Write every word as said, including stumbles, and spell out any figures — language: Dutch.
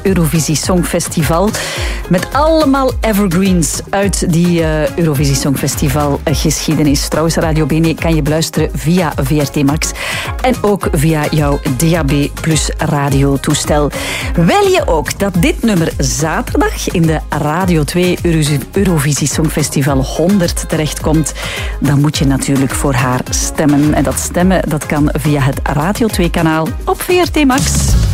Eurovisie Songfestival. Met allemaal evergreens uit die uh, Eurovisie Songfestival geschiedenis. Trouwens, Radio Bene kan je beluisteren via V R T Max en ook via jouw D A B plus radiotoestel. Wil je ook dat dit nummer zaterdag in de Radio twee Eurovisie Songfestival honderd terechtkomt, dan moet je natuurlijk voor haar stemmen. En dat stemmen dat kan via het Radio twee kanaal op V R T Max.